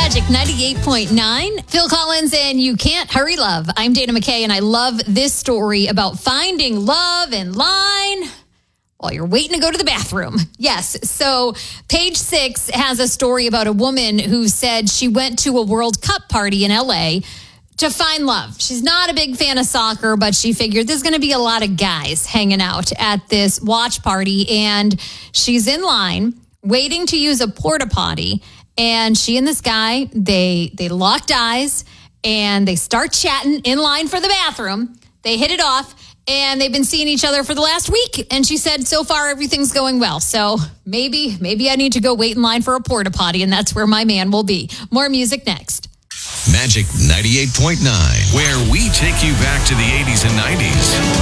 Magic 98.9. Phil Collins and You Can't Hurry Love. I'm Dana McKay, and I love this story about finding love in line while you're waiting to go to the bathroom. Yes. So Page Six has a story about a woman who said she went to a World Cup party in LA to find love. She's not a big fan of soccer, but she figured there's going to be a lot of guys hanging out at this watch party, and she's in line waiting to use a porta potty. And she and this guy, they locked eyes and they start chatting in line for the bathroom. They hit it off and they've been seeing each other for the last week. And she said, so far, everything's going well. So maybe I need to go wait in line for a porta potty, and that's where my man will be. More music next. Magic 98.9, where we take you back to the 80s and 90s.